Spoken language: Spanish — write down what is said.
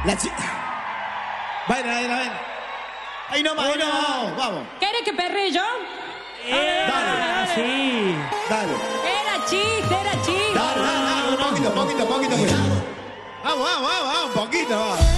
Ven. Ahí nomás, vamos. ¿Quieres que perre yo? Dale. Sí. Dale. Era chiste. Dale. Un poquito. Pues. Vamos, un poquito, va.